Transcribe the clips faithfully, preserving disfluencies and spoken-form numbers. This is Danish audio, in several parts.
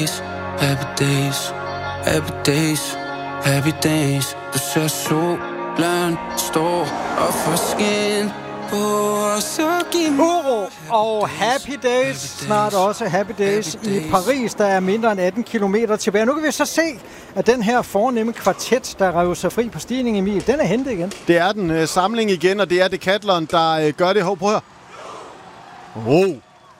days, happy days, happy days, happy days. Du ser solen stå og få skin på, og så giv mig Uro og Happy Days, snart også Happy Days i Paris. Der er mindre end atten kilometer tilbage. Nu kan vi så se, at den her fornemme kvartet, der rev sig fri på stigningen, Emil, den er hentet igen. Det er den uh, samling igen, og det er Decathlon, der uh, gør det. Hov, prøv her. Ro.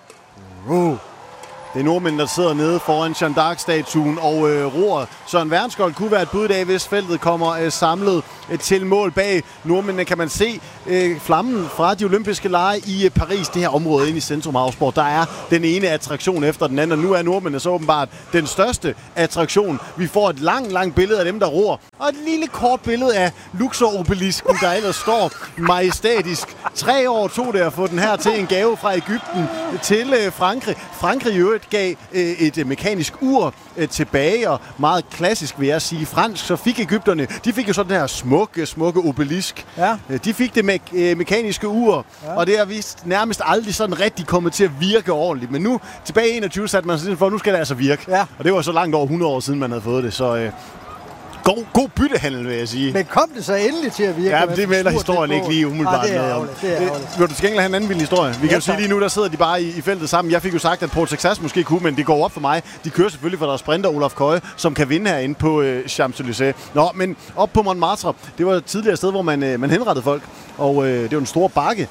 Ro. Det er nordmænd, der sidder nede foran Jeanne d'Arc-statuen og øh, roer. Søren Værnskjold kunne være et bud i dag, hvis feltet kommer øh, samlet øh, til mål bag nordmændene. Kan man se øh, flammen fra de olympiske lege i øh, Paris, det her område inde i Centrum Havsport. Der er den ene attraktion efter den anden, og nu er nordmændene så åbenbart den største attraktion. Vi får et langt, langt billede af dem, der roer, og et lille kort billede af Luxor-obelisken, der ellers står majestætisk. Tre år tog det at få den her til en gave fra Egypten til øh, Frankrig. Frankrig i øvrigt gav øh, et øh, mekanisk ur øh, tilbage, og meget klassisk vil jeg sige fransk, så fik egypterne, de fik jo sådan den her smukke, smukke obelisk. Ja. De fik det me- øh, mekaniske ur, ja. Og det er vist nærmest aldrig sådan rigtig kommet til at virke ordentligt. Men nu, tilbage i enogtyve, satte man sig for, nu skal det altså virke. Ja. Og det var så langt over hundrede år siden, man havde fået det, så... Øh, God, god byttehandel, vil jeg sige. Men kom det så endelig til at virke? Ja, men det melder historien ikke lige umiddelbart ah, det er noget ærgerligt, det er ærgerligt. Vil du til gengæld have en anden vild historie? Vi kan ja, jo sige lige nu, der sidder de bare i, i feltet sammen. Jeg fik jo sagt, at Paul Texas måske kunne, men det går op for mig. De kører selvfølgelig for deres sprinter, Olaf Køje, som kan vinde herinde på øh, Champs-Élysées. Nå, men op på Montmartre, det var et tidligere sted, hvor man, øh, man henrettede folk. Og øh, det var en stor bakke.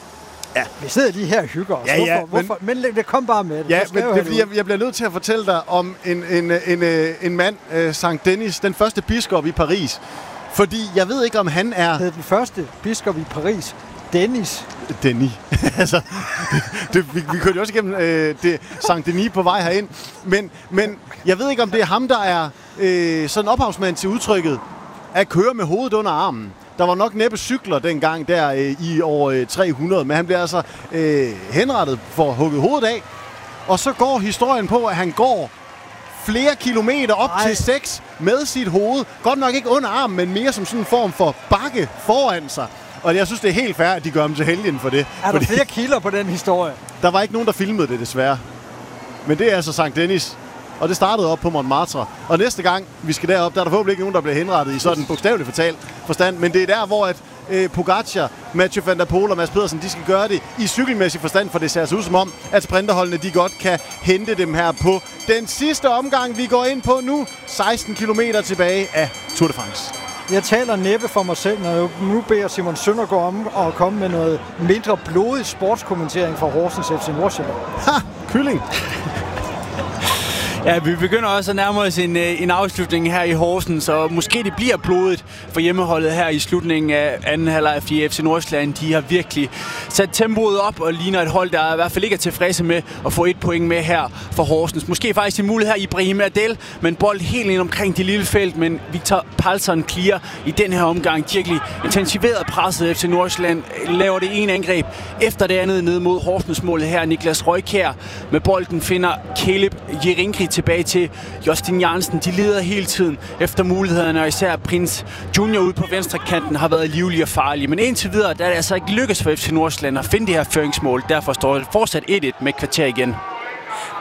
Ja, vi sidder lige her og hygger os. Ja, ja, hvorfor, men, hvorfor? Men det kom bare med det. Ja, men det er fordi, jeg, jeg bliver nødt til at fortælle dig om en, en, en, en, en mand, uh, Sankt Denis, den første biskop i Paris. Fordi jeg ved ikke, om han er... Det er den første biskop i Paris. Dennis. Denis. altså, det, det, vi, vi kørte jo også igennem øh, det, Sankt Denis på vej herind. Men, men jeg ved ikke, om det er ham, der er øh, sådan ophavsmand til udtrykket at køre med hovedet under armen. Der var nok næppe cykler dengang der øh, i år øh, tre hundrede, men han bliver altså øh, henrettet for at hugge hovedet af. Og så går historien på, at han går flere kilometer op Ej. til seks med sit hoved. Godt nok ikke under armen, men mere som sådan en form for bakke foran sig. Og jeg synes, det er helt fair, at de gør ham til helgen for det. Er der flere kilder på den historie? Der var ikke nogen, der filmede det, desværre. Men det er altså Sankt Denis. Og det startede op på Montmartre. Og næste gang, vi skal derop, der er der forhåbentlig ikke nogen, der bliver henrettet i sådan en bogstaveligt fortalt forstand. Men det er der, hvor at øh, Pogacar, Mathieu van der Poel og Mads Pedersen, de skal gøre det i cykelmæssig forstand, for det ser ud som om, at sprinterholdene, de godt kan hente dem her på den sidste omgang, vi går ind på nu. seksten kilometer tilbage af Tour de France. Jeg taler næppe for mig selv, når jeg nu beder Simon Søndergaard om at komme med noget mindre blodig sportskommentering fra Horsens F C Nordsjælland. Ha! Kylling! Ja, vi begynder også at nærme os en, en afslutning her i Horsens, så måske det bliver blodet for hjemmeholdet her i slutningen af anden halvleg, fordi F C Nordsjælland, de har virkelig sat tempoet op og ligner et hold, der i hvert fald ikke er tilfredse med at få et point med her for Horsens. Måske faktisk en mulighed her i Brahim Adel, men bold helt ind omkring det lille felt, men Victor Palsson clear i den her omgang. Virkelig intensiveret presset. F C Nordsjælland laver det ene angreb efter det andet ned mod Horsens målet her. Niklas Røykjær med bolden finder Caleb Jerinkri tilbage til Justin Jansen. De leder hele tiden efter mulighederne, og især Prince Junior ude på venstrekanten har været livlig og farlig. Men indtil videre, der er det altså ikke lykkes for F C Nordsjælland at finde det her føringsmål. Derfor står det fortsat et et med kvarter igen.